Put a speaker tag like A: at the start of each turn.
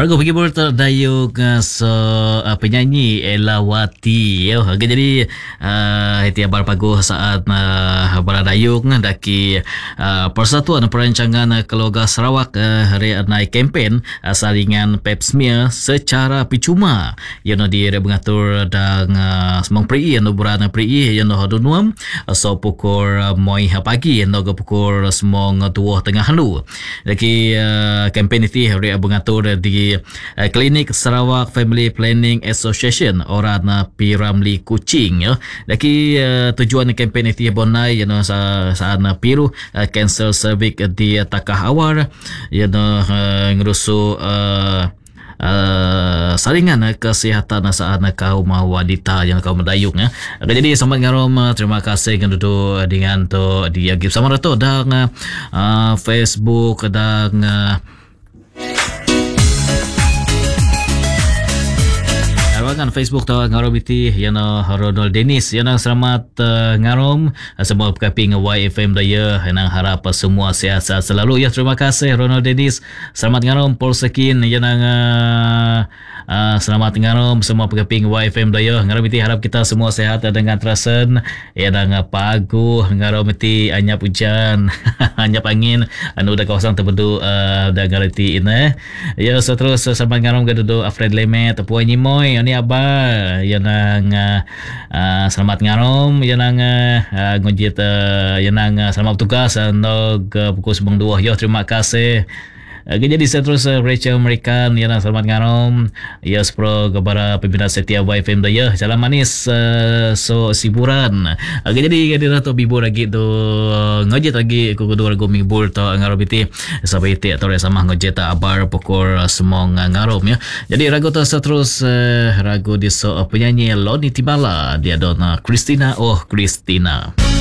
A: Ragu pergi berterdayung penyanyi Elawati. Jadi itu abar paguh saat beradayung daki Persatuan Perancangan Keluarga Sarawak hari naik kempen saringan pap smear secara percuma yang di mengatur dan semang peri yang berana peri yang hadunuam so pukul moi pagi yang pukul semang 2 tengah halu. Daki kempen itu hari mengatur di Klinik Sarawak Family Planning Association orang Piramli Kuching. Daki tujuan kempen itu bonai yang saat piru cancer cervix di takah awal yang ngurusu saringan kesihatan saat kaum wanita yang kaum dayung. Jadi selamat ngarom, terima kasih yang duduk dengan tu dia give sama tu dan Facebook dan kan Facebook tahu ngarom itu yang Ronald Dennis yang selamat ngarom semua kaping YFM daya yang harap semua sihat selalu ya. Terima kasih Ronald Dennis, selamat ngarom Paul Sekin yang selamat ngarom semua kaping YFM daya ngarom itu harap kita semua sehat dengan terasan yang pagu ngarom itu anyap hujan anyap angin anu dah kawasan terbentuk dah ngerti ini ya. Seterus selamat ngarom ke duduk Alfred Lemet Puan Nyimoy ini abah yang selamat ngarom yang ngojit yang selamat bertugas untuk pukul 2 ya. Terima kasih. Jadi seterus Rachel American yang selamat ngarom ya sepro kepada pimpinan setia YFM daya jalan manis so siburan. Jadi dia tu bibur lagi tu ngojit lagi ku kedua lagu mibur tu ngarom itu sampai itu atau sama ngojit abar pukul semong ngarom ya. Jadi ragu tu seterus ragu di so penyanyi Loni Tibala dia dona Christina.